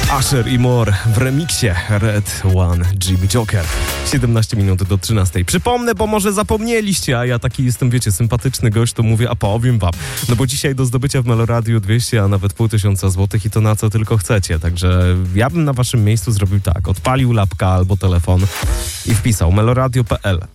Usher i More w remiksie Red One Jimmy Joker. 17 minut do 13. Przypomnę, bo może zapomnieliście, a ja taki jestem, wiecie, sympatyczny gość, to mówię, a powiem wam. No bo dzisiaj do zdobycia w Meloradiu 200, a nawet 500 złotych i to na co tylko chcecie. Także ja bym na waszym miejscu zrobił tak. Odpalił lapka albo telefon i wpisał meloradio.pl